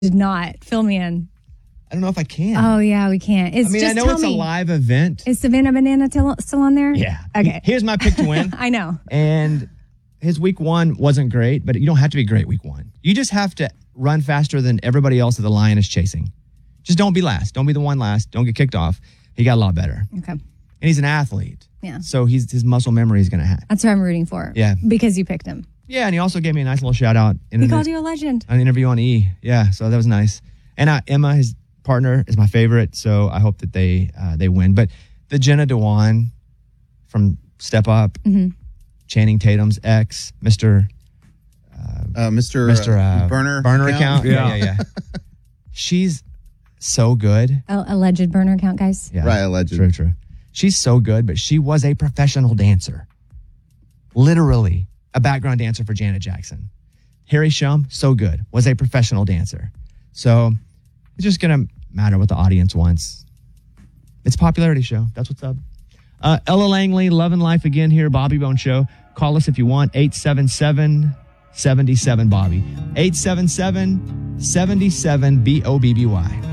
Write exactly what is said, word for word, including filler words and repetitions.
did not. Fill me in. I don't know if I can. Oh, yeah, we can't. It's I mean, just I know tell it's me, a live event. Is Savannah Banana till, still on there? Yeah. Okay. Here's my pick to win. I know. And his week one wasn't great, but you don't have to be great week one. You just have to run faster than everybody else that the lion is chasing. Just don't be last. Don't be the one last. Don't get kicked off. He got a lot better. Okay. And he's an athlete. Yeah. So he's his muscle memory is going to have. That's what I'm rooting for. Yeah. Because you picked him. Yeah, and he also gave me a nice little shout out. In He an, called you a legend. An interview on E! Yeah, so that was nice. And uh, Emma, his partner, is my favorite, so I hope that they uh, they win. But the Jenna Dewan from Step Up, mm-hmm. Channing Tatum's ex, Mister Uh, Mister Mister Uh, Uh, Burner Burner account. account? Yeah, yeah, yeah. She's so good. A alleged burner account, guys. Yeah, Right, alleged. True, true. She's so good, but she was a professional dancer. Literally a background dancer for Janet Jackson. Harry Shum, so good, was a professional dancer. So it's just going to matter what the audience wants. It's a popularity show. That's what's up. Uh, Ella Langley, Love and Life again here, Bobby Bone Show. Call us if you want, eight seven seven, seven seven, Bobby. eight seven seven, seven seven, B O B B Y.